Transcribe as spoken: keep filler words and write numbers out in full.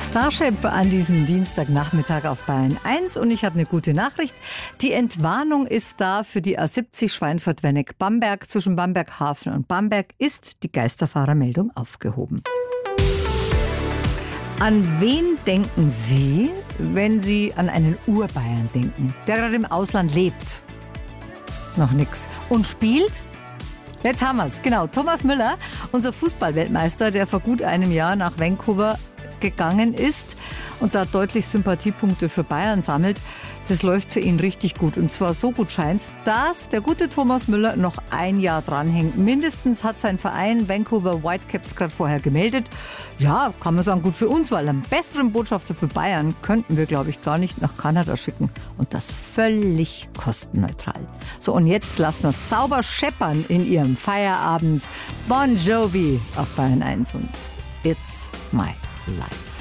Starship an diesem Dienstagnachmittag auf Bayern eins und ich habe eine gute Nachricht. Die Entwarnung ist da für die A siebzig Schweinfurt-Wenneck-Bamberg. Zwischen Bamberg-Hafen und Bamberg ist die Geisterfahrermeldung aufgehoben. An wen denken Sie, wenn Sie an einen Urbayern denken, der gerade im Ausland lebt? Noch nix. Und spielt? Jetzt haben wir's. Genau, Thomas Müller, unser Fußballweltmeister, der vor gut einem Jahr nach Vancouver gegangen ist und da deutlich Sympathiepunkte für Bayern sammelt. Das läuft für ihn richtig gut. Und zwar so gut scheint's, dass der gute Thomas Müller noch ein Jahr dranhängt. Mindestens hat sein Verein Vancouver Whitecaps gerade vorher gemeldet. Ja, kann man sagen, gut für uns, weil einen besseren Botschafter für Bayern könnten wir, glaube ich, gar nicht nach Kanada schicken. Und das völlig kostenneutral. So, und jetzt lassen wir sauber scheppern in ihrem Feierabend. Bon Jovi auf Bayern eins und It's My Life.